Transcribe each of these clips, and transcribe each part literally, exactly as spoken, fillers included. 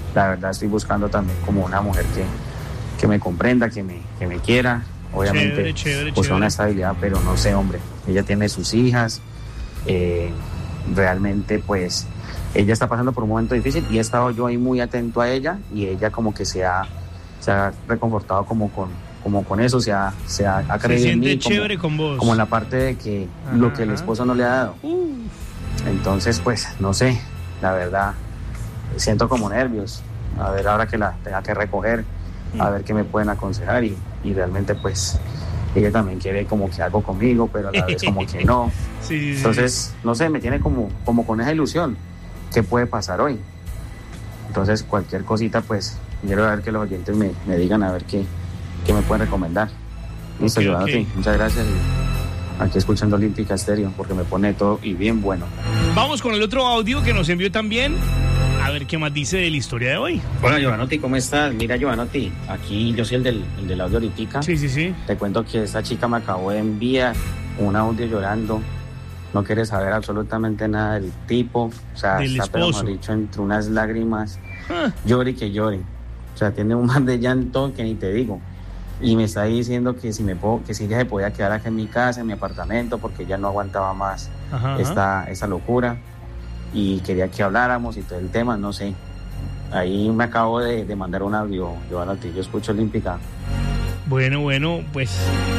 la verdad estoy buscando también como una mujer que, que me comprenda, que me, que me quiera, obviamente, chévere, chévere, pues chévere. una estabilidad, pero no sé, hombre, ella tiene sus hijas, eh, realmente pues ella está pasando por un momento difícil y he estado yo ahí muy atento a ella y ella como que se ha, se ha reconfortado como con, como con eso, se ha, se ha, ha creído Se en siente mí como, chévere con vos. como en la parte de que Ajá, lo que el ajá. esposo no le ha dado. Uh, Entonces pues no sé, la verdad siento como nervios, a ver ahora que la tenga que recoger, a ver qué me pueden aconsejar y, y realmente pues ella también quiere como que algo conmigo, pero a la vez como que no. sí, sí, sí. Entonces, no sé, me tiene como, como con esa ilusión. ¿Qué puede pasar hoy? Entonces, cualquier cosita, pues, quiero ver que los oyentes me, me digan a ver qué, qué me pueden recomendar. Listo, Ok, ayudándote. ok. Muchas gracias. Y aquí escuchando Olímpica Estéreo, porque me pone todo y bien bueno. Vamos con el otro audio que nos envió también. A ver qué más dice de la historia de hoy. Hola, Giovanotti, ¿cómo estás? Mira, Giovanotti, aquí yo soy el del, el del audio ahorita. Sí, sí, sí. Te cuento que esta chica me acabó de enviar un audio llorando. No quiere saber absolutamente nada del tipo. O sea, Del está, pero esposo. mejor dicho, entre unas lágrimas. Ah, Llore que llore. O sea, tiene un mar de llanto que ni te digo. Y me está diciendo que si me puedo, que si ella se podía quedar acá en mi casa, en mi apartamento, porque ya no aguantaba más ajá, ajá. esta, esta locura. Y quería que habláramos y todo el tema, no sé. Ahí me acabo de, de mandar un audio, Giovanotti. Yo escucho Olímpica. Bueno, bueno, pues.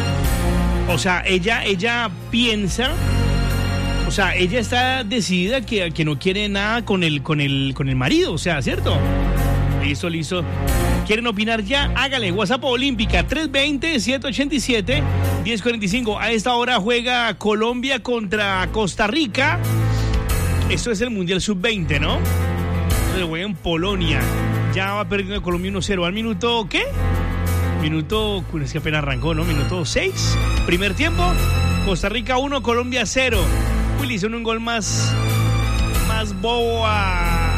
O sea, ella, ella piensa. O sea, ella está decidida que, que no quiere nada con el, con el, con el marido, o sea, ¿cierto? Listo, listo. ¿Quieren opinar ya? Hágale. WhatsApp Olímpica tres dos cero, siete ocho siete, uno cero cuatro cinco. A esta hora juega Colombia contra Costa Rica. Esto es el Mundial sub veinte, ¿no? Entonces juega en Polonia. Ya va perdiendo Colombia uno cero. ¿Al minuto qué? Minuto, es que apenas arrancó, ¿no? Minuto seis. Primer tiempo. Costa Rica uno, Colombia cero. Uy, le hicieron un gol más, más bobo a,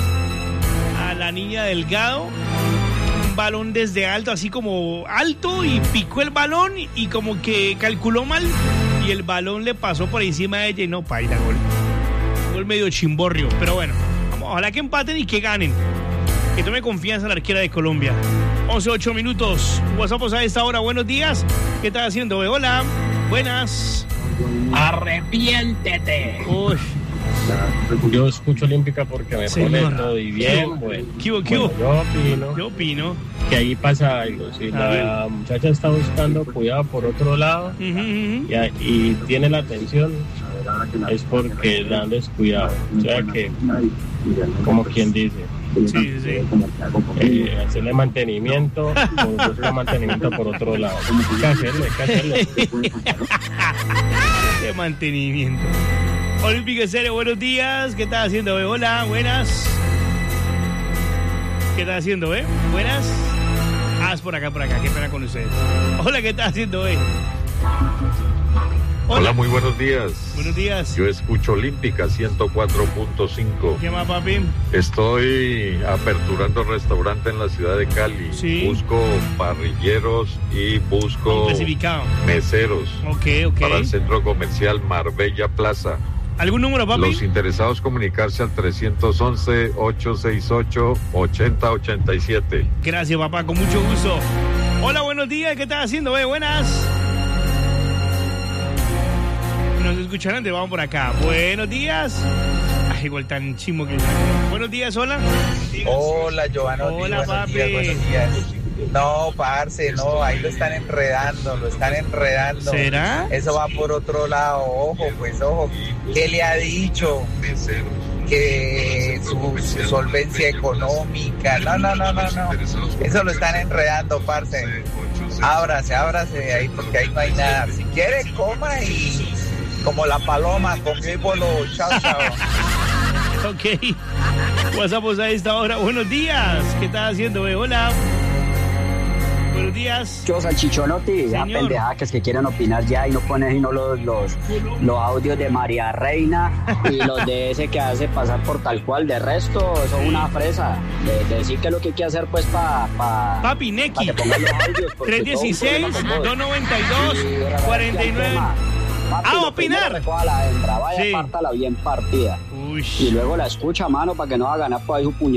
a la niña Delgado. Un balón desde alto, así como alto, y picó el balón y como que calculó mal. Y el balón le pasó por encima de ella y no, paila, gol. Gol medio chimborrio, pero bueno, vamos, ojalá que empaten y que ganen. Que tome confianza la arquera de Colombia. once, ocho minutos. WhatsApp a esta hora. Buenos días. ¿Qué estás haciendo? Hola. Buenas. Arrepiéntete. Uy. Yo escucho Olímpica porque me Señor. pone todo y bien, bueno. ¿Qué hubo, qué Bueno, hubo? yo opino Yo opino. que ahí pasa algo. Si A ver. la muchacha está buscando cuidado por otro lado Ujú, ujú. y, a- y tiene la atención, es porque la han descuidado. O sea que, como quien dice, Sí, sí, sí. eh, hacerle mantenimiento, o buscar mantenimiento por otro lado. Hay que hacerle, hay que hacerle. De mantenimiento. Olímpica Serio, buenos días. ¿Qué estás haciendo, eh? Hola, buenas. ¿Qué estás haciendo, eh? Buenas. Ah, es por acá, por acá. Qué pena con ustedes. Hola, ¿qué estás haciendo, eh? Hola, muy buenos días. Buenos días. Yo escucho Olímpica ciento cuatro punto cinco. ¿Qué más, papi? Estoy aperturando restaurante en la ciudad de Cali. Sí. Busco parrilleros y busco Clasificado. meseros Ok, ok. para el centro comercial Marbella Plaza. ¿Algún número, papi? Los interesados comunicarse al tres once, ocho seis ocho, ocho cero ocho siete. Gracias, papá, con mucho gusto. Hola, buenos días. ¿Qué estás haciendo, eh? Buenas. Nos escucharán, te vamos por acá. Buenos días. Ay, igual tan chimo que... Buenos días, hola. Hola, Giovanotti. Hola, buenos papi. días, buenos días. No, parce, no, ahí lo están enredando, lo están enredando. ¿Será? Eso va por otro lado, ojo, pues, ojo. ¿Qué le ha dicho? Que su, su solvencia económica. No, no, no, no, no. Eso lo están enredando, parce. Ábrase, ábrase de ahí, porque ahí no hay nada. Si quiere, coma y como la paloma, comió y voló. Chao, chao. Ok. WhatsApp a esta hora. Buenos días. ¿Qué estás haciendo, eh? Hola. Buenos días. Yo, Salchichonotti, ya Señor. pendejada que es que quieren opinar ya y no ponen sino los, los, los audios de María Reina y los de ese que hace pasar por tal cual. De resto, eso es una fresa. De, de decir que es lo que hay que hacer, pues, para pa, Papi, pa Neki. que pongan los audios. porque tres todo un uno seis, problema con vos. dos nueve dos, Y ahora cuatro aquí al nueve. tema. Papi, Ah, lo opinar. primero, recoja la hembra, vaya, Sí. pártala bien partida. Uy. Y luego la escucha, mano, para que no va a ganar por ahí su puñal.